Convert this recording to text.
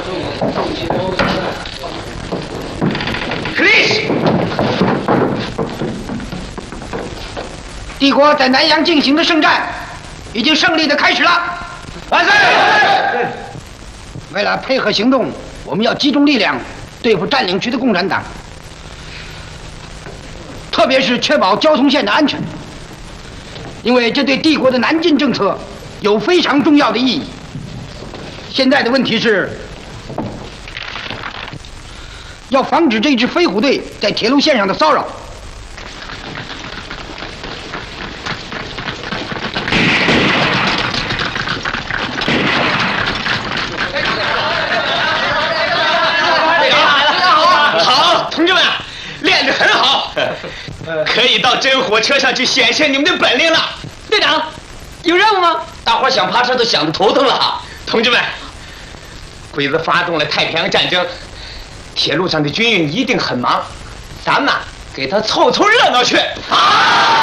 Chris， 帝国在南阳进行的圣战已经胜利的开始了。 万岁！ 为了配合行动，我们要集中力量对付占领区的共产党，特别是确保交通线的安全，因为这对帝国的南进政策有非常重要的意义。现在的问题是，要防止这支飞虎队在铁路线上的骚扰。 好，同志们，练得很好，可以到真火车上去显现你们的本领了。 队长，有任务吗？ 大伙想爬车都想得头疼了。同志们，鬼子发动了太平洋战争，铁路上的军运一定很忙，咱们给他凑凑热闹去。啊！